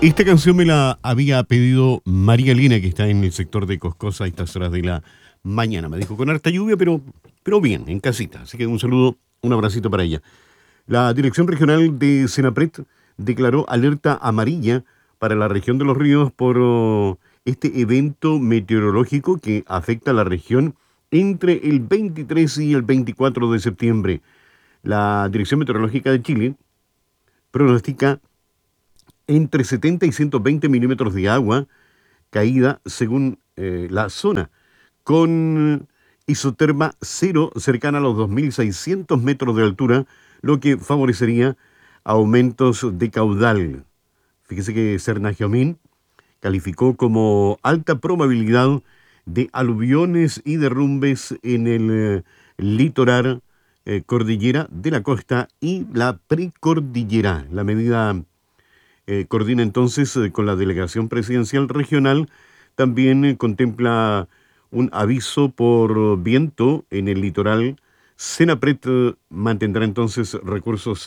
Esta canción me la había pedido María Lina, que está en el sector de Coscosa a estas horas de la mañana. Me dijo con harta lluvia, pero bien, en casita. Así que un saludo, un abracito para ella. La Dirección Regional de Senapred declaró alerta amarilla para la región de Los Ríos por este evento meteorológico que afecta a la región entre el 23 y el 24 de septiembre. La Dirección Meteorológica de Chile pronostica entre 70 y 120 milímetros de agua caída según la zona, con isoterma cero cercana a los 2.600 metros de altura, lo que favorecería aumentos de caudal. Fíjese que Cernagiomín calificó como alta probabilidad de aluviones y derrumbes en el litoral, cordillera de la costa y la precordillera. La medida coordina entonces con la Delegación Presidencial Regional. También contempla un aviso por viento en el litoral. Senapred mantendrá entonces recursos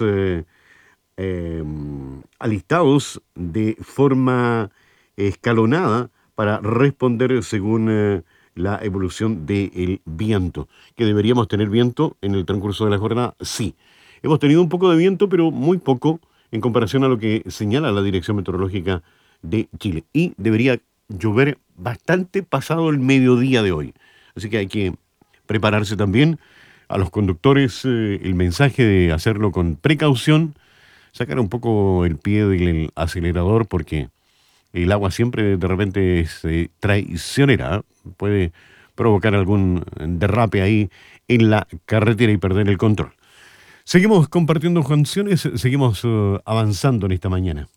alistados de forma escalonada para responder según la evolución del viento. ¿Que deberíamos tener viento en el transcurso de la jornada? Sí. Hemos tenido un poco de viento, pero muy poco en comparación a lo que señala la Dirección Meteorológica de Chile. Y debería llover bastante pasado el mediodía de hoy. Así que hay que prepararse también a los conductores el mensaje de hacerlo con precaución, sacar un poco el pie del acelerador porque el agua siempre de repente es traicionera, puede provocar algún derrape ahí en la carretera y perder el control. Seguimos compartiendo canciones, seguimos avanzando en esta mañana.